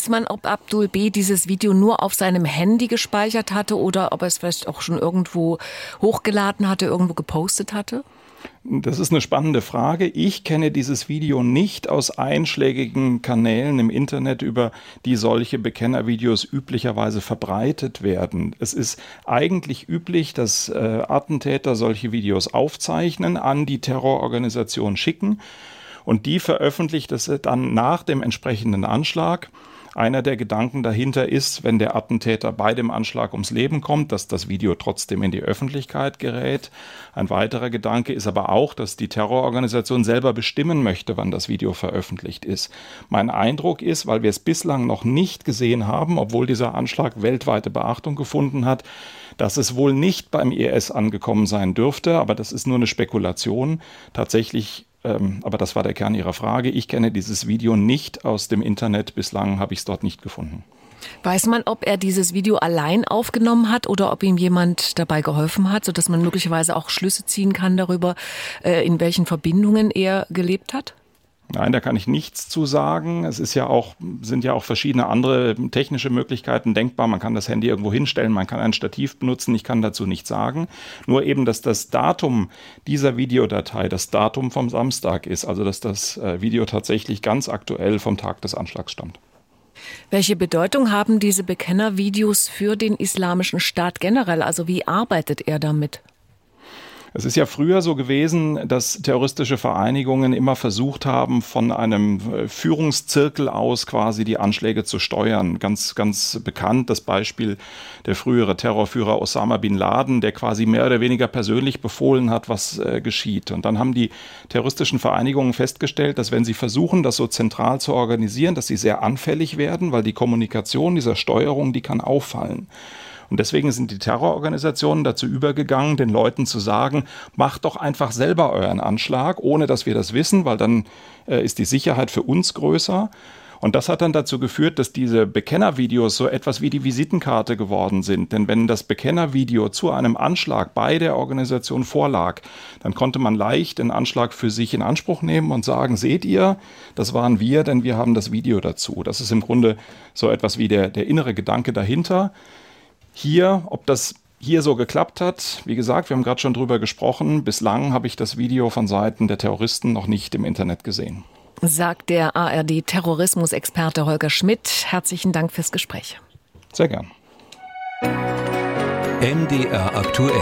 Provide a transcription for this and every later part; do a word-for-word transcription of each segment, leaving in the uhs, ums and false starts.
Weiß man, ob Abdul B. dieses Video nur auf seinem Handy gespeichert hatte oder ob er es vielleicht auch schon irgendwo hochgeladen hatte, irgendwo gepostet hatte? Das ist eine spannende Frage. Ich kenne dieses Video nicht aus einschlägigen Kanälen im Internet, über die solche Bekennervideos üblicherweise verbreitet werden. Es ist eigentlich üblich, dass äh, Attentäter solche Videos aufzeichnen, an die Terrororganisation schicken und die veröffentlicht es dann nach dem entsprechenden Anschlag. Einer der Gedanken dahinter ist, wenn der Attentäter bei dem Anschlag ums Leben kommt, dass das Video trotzdem in die Öffentlichkeit gerät. Ein weiterer Gedanke ist aber auch, dass die Terrororganisation selber bestimmen möchte, wann das Video veröffentlicht ist. Mein Eindruck ist, weil wir es bislang noch nicht gesehen haben, obwohl dieser Anschlag weltweite Beachtung gefunden hat, dass es wohl nicht beim I S angekommen sein dürfte, aber das ist nur eine Spekulation. Tatsächlich Ähm, aber das war der Kern Ihrer Frage. Ich kenne dieses Video nicht aus dem Internet. Bislang habe ich es dort nicht gefunden. Weiß man, ob er dieses Video allein aufgenommen hat oder ob ihm jemand dabei geholfen hat, sodass man möglicherweise auch Schlüsse ziehen kann darüber, in welchen Verbindungen er gelebt hat? Nein, da kann ich nichts zu sagen. Es ist ja auch, sind ja auch verschiedene andere technische Möglichkeiten denkbar. Man kann das Handy irgendwo hinstellen, man kann ein Stativ benutzen. Ich kann dazu nichts sagen. Nur eben, dass das Datum dieser Videodatei das Datum vom Samstag ist. Also, dass das Video tatsächlich ganz aktuell vom Tag des Anschlags stammt. Welche Bedeutung haben diese Bekennervideos für den Islamischen Staat generell? Also, wie arbeitet er damit? Es ist ja früher so gewesen, dass terroristische Vereinigungen immer versucht haben, von einem Führungszirkel aus quasi die Anschläge zu steuern. Ganz, ganz bekannt das Beispiel der frühere Terrorführer Osama bin Laden, der quasi mehr oder weniger persönlich befohlen hat, was äh, geschieht. Und dann haben die terroristischen Vereinigungen festgestellt, dass wenn sie versuchen, das so zentral zu organisieren, dass sie sehr anfällig werden, weil die Kommunikation dieser Steuerung, die kann auffallen. Und deswegen sind die Terrororganisationen dazu übergegangen, den Leuten zu sagen, macht doch einfach selber euren Anschlag, ohne dass wir das wissen, weil dann äh, ist die Sicherheit für uns größer. Und das hat dann dazu geführt, dass diese Bekennervideos so etwas wie die Visitenkarte geworden sind. Denn wenn das Bekennervideo zu einem Anschlag bei der Organisation vorlag, dann konnte man leicht den Anschlag für sich in Anspruch nehmen und sagen, seht ihr, das waren wir, denn wir haben das Video dazu. Das ist im Grunde so etwas wie der, der innere Gedanke dahinter. Hier, ob das hier so geklappt hat, wie gesagt, wir haben gerade schon drüber gesprochen. Bislang habe ich das Video von Seiten der Terroristen noch nicht im Internet gesehen. Sagt der A R D-Terrorismusexperte Holger Schmidt. Herzlichen Dank fürs Gespräch. Sehr gern. M D R aktuell.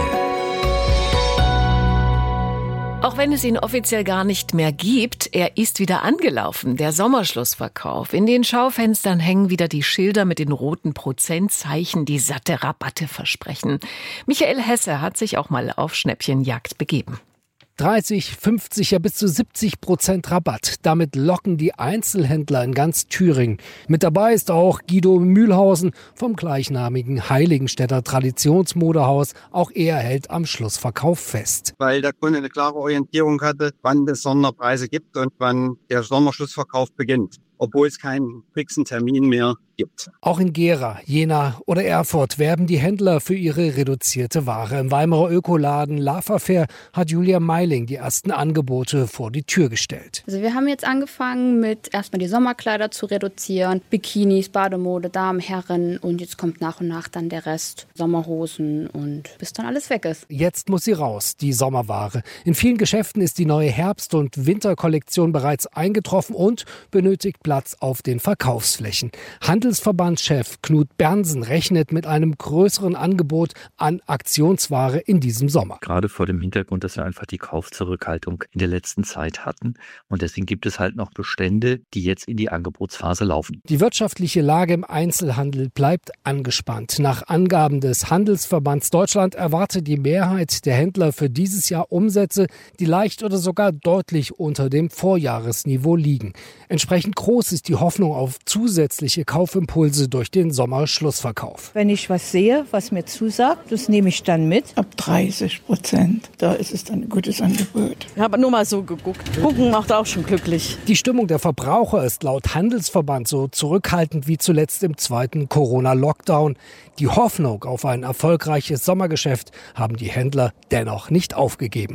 Auch wenn es ihn offiziell gar nicht mehr gibt, er ist wieder angelaufen, der Sommerschlussverkauf. In den Schaufenstern hängen wieder die Schilder mit den roten Prozentzeichen, die satte Rabatte versprechen. Michael Hesse hat sich auch mal auf Schnäppchenjagd begeben. dreißig, fünfzig, ja bis zu siebzig Prozent Rabatt. Damit locken die Einzelhändler in ganz Thüringen. Mit dabei ist auch Guido Mühlhausen vom gleichnamigen Heiligenstädter Traditionsmodehaus. Auch er hält am Schlussverkauf fest. Weil der Kunde eine klare Orientierung hatte, wann es Sonderpreise gibt und wann der Sommerschlussverkauf beginnt, obwohl es keinen fixen Termin mehr gibt. Auch in Gera, Jena oder Erfurt werben die Händler für ihre reduzierte Ware. Im Weimarer Ökoladen Lava Fair hat Julia Meiling die ersten Angebote vor die Tür gestellt. Also wir haben jetzt angefangen mit erstmal die Sommerkleider zu reduzieren, Bikinis, Bademode, Damen, Herren und jetzt kommt nach und nach dann der Rest, Sommerhosen und bis dann alles weg ist. Jetzt muss sie raus, die Sommerware. In vielen Geschäften ist die neue Herbst- und Winterkollektion bereits eingetroffen und benötigt Platz auf den Verkaufsflächen. Handelsverbandschef Knut Bernsen rechnet mit einem größeren Angebot an Aktionsware in diesem Sommer. Gerade vor dem Hintergrund, dass wir einfach die Kaufzurückhaltung in der letzten Zeit hatten. Und deswegen gibt es halt noch Bestände, die jetzt in die Angebotsphase laufen. Die wirtschaftliche Lage im Einzelhandel bleibt angespannt. Nach Angaben des Handelsverbands Deutschland erwartet die Mehrheit der Händler für dieses Jahr Umsätze, die leicht oder sogar deutlich unter dem Vorjahresniveau liegen. Entsprechend groß ist die Hoffnung auf zusätzliche Kaufimpulse durch den Sommerschlussverkauf. Wenn ich was sehe, was mir zusagt, das nehme ich dann mit. Ab dreißig Prozent, da ist es dann ein gutes Angebot. Ich habe nur mal so geguckt. Gucken macht auch schon glücklich. Die Stimmung der Verbraucher ist laut Handelsverband so zurückhaltend wie zuletzt im zweiten Corona-Lockdown. Die Hoffnung auf ein erfolgreiches Sommergeschäft haben die Händler dennoch nicht aufgegeben.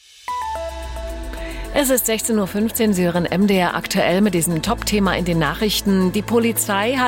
Es ist sechzehn Uhr fünfzehn, Sie hören M D R aktuell mit diesem Top-Thema in den Nachrichten. Die Polizei hat